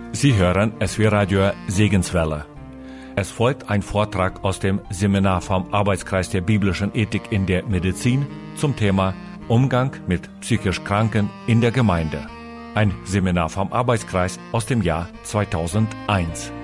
Sie hören SW Radio Segenswelle. Es folgt ein Vortrag aus dem Seminar vom Arbeitskreis der biblischen Ethik in der Medizin zum Thema Umgang mit psychisch Kranken in der Gemeinde. Ein Seminar vom Arbeitskreis aus dem Jahr 2001.